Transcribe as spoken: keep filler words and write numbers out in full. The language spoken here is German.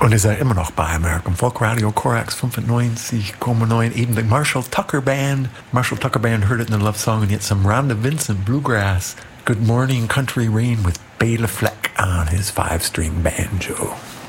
Und ihr seid immer noch bei American Folk Radio, Korax fünfundneunzig Komma neun, eben die Marshall Tucker Band. Marshall Tucker Band, heard it in the love song, and yet some Rhonda Vincent Bluegrass. Good Morning Country Rain with Bela Fleck on his five-string banjo.